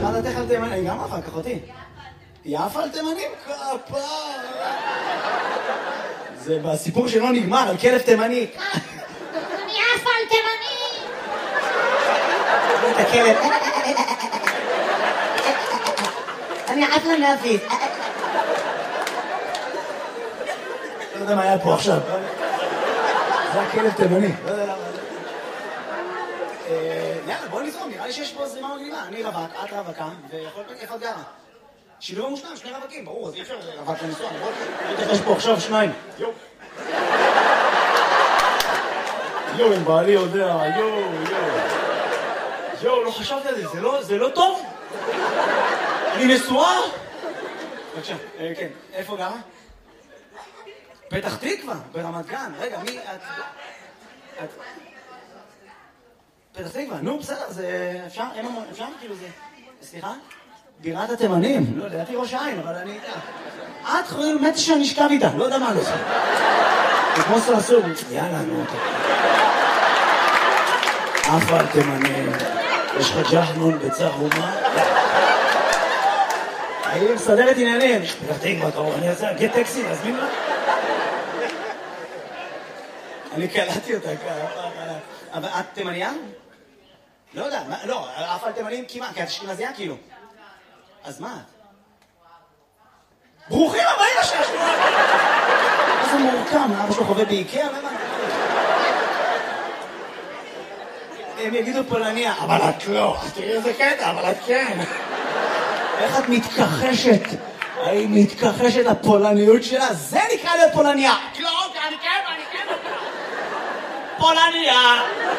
למדת על תימנים, גם אחר כך אותי. יפה על תימנים? כפר. זה בסיפור שלא נגמר, על כלב תימני. אני יפה על תימנים! את הכלב. אני יפה לנאפית. לא יודע מה היה פה עכשיו. זה הכלב תימני. לא יודע למה. יאללה, בוא נזרום, נראה לי שיש פה זרימה מגניבה. אני רווק, את רווקה, ויכול להיות איפה את גרה. שילוב המושלם, שני רווקים, ברור, אז אי אפשר רווק לנסוע, נכון? יש פה עכשיו שניים. יואו, אם בעלי יודע, יואו, לא חשבתי על זה, זה לא טוב? אני נשואה? בבקשה, כן, איפה גרה? פתח תקווה, ברמת גן, רגע, מי את... פתח תקווה, נו, בסדר, זה אפשר? אפשר? כאילו זה... סליחה? בירת התימנים, לא, לדעתי ראש העין, אבל אני איתה. את חושבים, באמת שאני אשכב איתה, לא יודע מה אני עושה. זה כמו סרסור, יאללה, נו, אף על תימנים, יש לך ג'חנון בצהומה? היא מסדרת עניינים. פתח תקווה, אתה רואה, אני אעשה, גט טקסי, להזמין לה? אני קלטתי אותה, אבל את תימניה? לא יודע, לא, אף על תימנים כמעט, כי את אשכנזייה כאילו. אז מה? ברוכים הבאים לשעשוע! איזה מורכם, אבא שלו חווה באיקאה, למה? הם יגידו פולניה, אבל את לא, תראי איזה קטע, אבל את כן. איך את מתכחשת? היא מתכחשת לפולניות שלה, זה נקרא להיות פולניה. לא, אני כן. פולניה.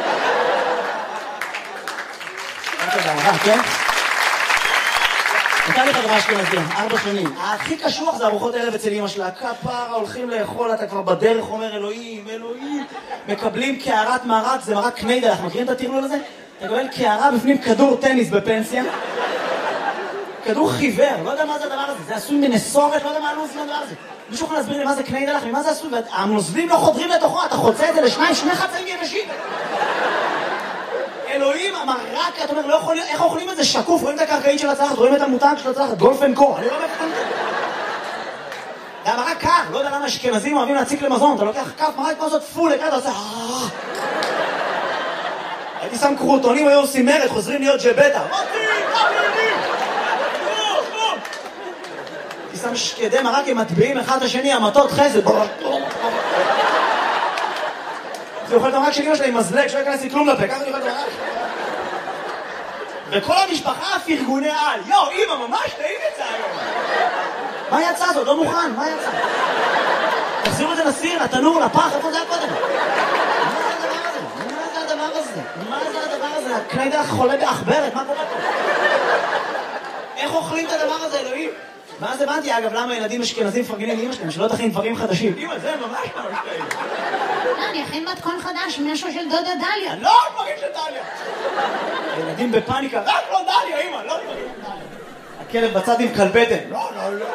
כן? הייתה לי חברה אשכנזים, 4 שנים. הכי קשוח זה ארוחות ערב אצל אמא שלה. כפרה, הולכים לאכול, אתה כבר בדרך אומר אלוהים. מקבלים קערת מרק, זה מרק קניידל, אנחנו מכירים את הטרלול הזה? אתה מקבל קערה בפנים כדור טניס בפנסיה. כדור חיוור, לא יודע מה זה הדבר הזה. זה עשוי מנסורת, לא יודע מה הלוז מהדבר הזה. מישהו יכול להסביר לי מה זה קניידל, ממה זה עשוי? והנוזלים לא חודרים לתוכו, אתה חוצה את זה לשניים, 2 חצאים יבשים. אלוהים, המרק, אתה אומר, לא יכול, איך אוכלים את זה שקוף? רואים את הקרקעית של הצלחת, רואים את המותג של הצלחת, גולף אנד קור, אני לא מבין. זה המרק קר, לא יודע למה אשכנזים אוהבים להציק למזון, אתה לוקח כף מרק כמו זאת פול, אתה עושה... הייתי שם קרוטונים, היו עושים מרד, חוזרים להיות ג'בטה. הייתי שם שקדי מרק, הם מטביעים אחד השני, המטות חסד. זה אוכל את המרק של אמא שלה עם מזלג, שלא יכנס לי כלום לפה, ככה אני אוכל את המרק. וכל המשפחה פרגוני על, אמא, ממש טעים את זה היום. מה יצא זאת? לא מוכן, מה יצא? תחזירו את זה לסיר, לתנור, לפח, איפה זה היה קודם? מה זה הדבר הזה? הקניידל חולה באחברת, מה קורה פה? איך אוכלים את הדבר הזה, אלוהים? ואז הבנתי, אגב, למה ילדים אשכנזים מפרגנים לאמא שלהם, שלא תכין דברים חדשים. אמא, זה ממש טעים. אני אכין מתכון חדש, משהו של דודה דליה. לא דברים של דליה. הילדים בפאניקה, רק לא דליה, אמא, לא דברים של דליה. הכלב בצד עם כלבטן. לא.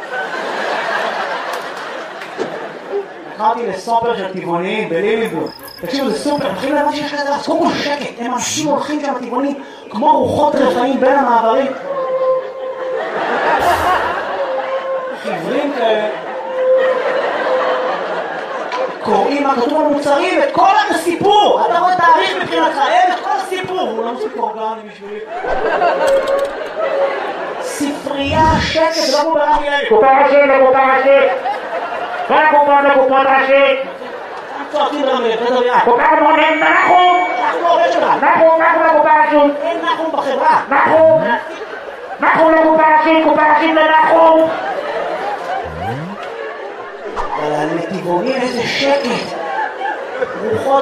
קראתי לסופר של טבעוניים בלימינגבורג. תקשיבו, זה סופר, מתחילים להבין שיש כזה דבר, אז קודם כל שקט, הם אנשים הולכים שם טבעוניים כמו רוחות רפאים בין המעברים. חיוורים כאלה. קוראים מה כתוב במוצרים, את כל הסיפור. אתה רואה תאריך מבחינתך, את כל הסיפור. הוא לא סיפור אורגני בשבילי. ספרייה, שקט, זה לא כמו ברמי לוי. קופה ראשית. קופות ראשית. צועקים ברמי לוי, תדבר ביד. קופה מונים, נחום. נחום עובד שלך. נחום לקופה ראשית. אין נחום בחברה. נחום לקופה ראשית לנחום. אבל לטבעונים איזה שקט. רוחות